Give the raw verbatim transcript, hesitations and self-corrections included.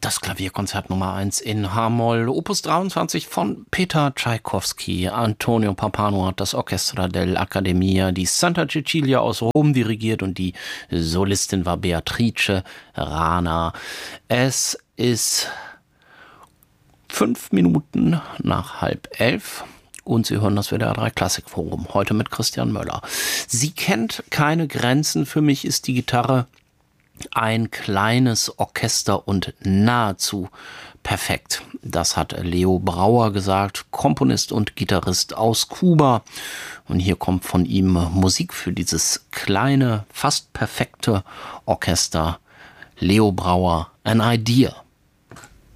Das Klavierkonzert Nummer eins in H-Moll, Opus dreiundzwanzig von Peter Tschaikowski. Antonio Pappano hat das Orchestra dell'Accademia di Santa Cecilia aus Rom dirigiert und die Solistin war Beatrice Rana. Es ist fünf Minuten nach halb elf. Und Sie hören das W D R drei Klassikforum, heute mit Christian Möller. Sie kennt keine Grenzen, für mich ist die Gitarre ein kleines Orchester und nahezu perfekt. Das hat Leo Brauer gesagt, Komponist und Gitarrist aus Kuba. Und hier kommt von ihm Musik für dieses kleine, fast perfekte Orchester. Leo Brauer, An Idea.